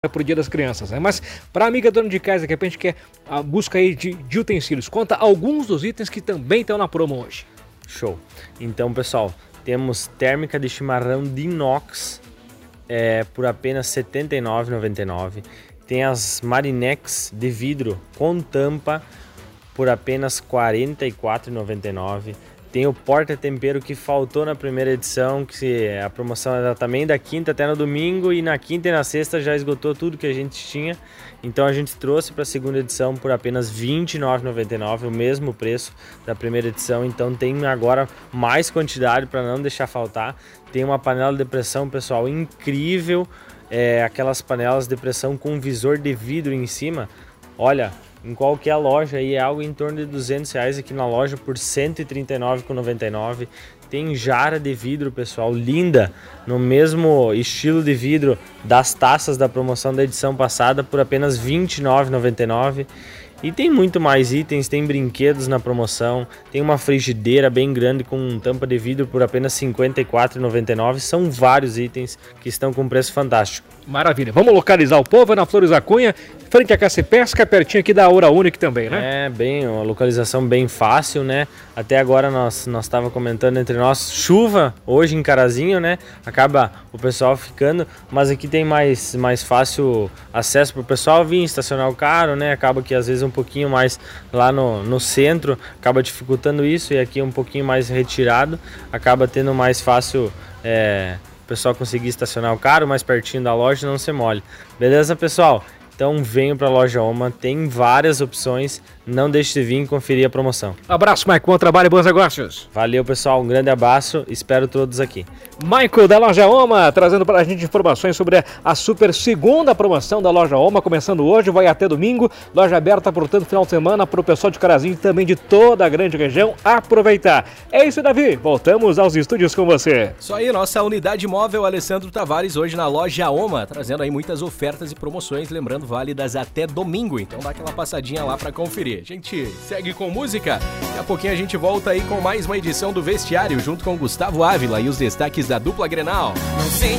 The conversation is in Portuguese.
pro Dia das Crianças, né? Mas para a amiga dona de casa, que de repente quer a busca aí de utensílios, conta alguns dos itens que também estão na promo hoje. Show! Então, pessoal, temos térmica de chimarrão de inox por apenas R$ 79,99. Tem as Marinex de vidro com tampa por apenas R$ 44,99. Tem o porta-tempero que faltou na primeira edição, que a promoção era também da quinta até no domingo, e na quinta e na sexta já esgotou tudo que a gente tinha. Então a gente trouxe para a segunda edição por apenas R$ 29,99, o mesmo preço da primeira edição. Então tem agora mais quantidade para não deixar faltar. Tem uma panela de pressão, pessoal, incrível. Aquelas panelas de pressão com visor de vidro em cima. Olha, em qualquer loja aí é algo em torno de R$200, aqui na loja por R$ 139,99. Tem jarra de vidro, pessoal, linda, no mesmo estilo de vidro das taças da promoção da edição passada por apenas R$ 29,99. E tem muito mais itens, tem brinquedos na promoção, tem uma frigideira bem grande com tampa de vidro por apenas R$ 54,99. São vários itens que estão com preço fantástico. Maravilha. Vamos localizar o povo na Flores da Cunha, frente à Caça e Pesca, pertinho aqui da Hora Única também, né? Uma localização bem fácil, né? Até agora nós estava comentando entre nós, chuva hoje em Carazinho, né? Acaba o pessoal ficando, mas aqui tem mais fácil acesso para o pessoal vir estacionar o carro, né? Acaba que às vezes um pouquinho mais lá no centro acaba dificultando isso, e aqui um pouquinho mais retirado acaba tendo mais fácil o pessoal conseguir estacionar o carro mais pertinho da loja e não se molhe. Beleza, pessoal? Então venham para a Loja Oma, tem várias opções, não deixe de vir conferir a promoção. Abraço, Mike, bom trabalho e bons negócios. Valeu, pessoal, um grande abraço, espero todos aqui. Michael da Loja Oma, trazendo para a gente informações sobre a super segunda promoção da Loja Oma, começando hoje, vai até domingo, loja aberta, portanto, final de semana, para o pessoal de Carazinho e também de toda a grande região aproveitar. É isso, Davi, voltamos aos estúdios com você. Isso aí, nossa unidade móvel Alessandro Tavares, hoje na Loja Oma, trazendo aí muitas ofertas e promoções, lembrando, válidas até domingo, então dá aquela passadinha lá para conferir. A gente segue com música, daqui a pouquinho a gente volta aí com mais uma edição do Vestiário, junto com Gustavo Ávila e os destaques da dupla Grenal.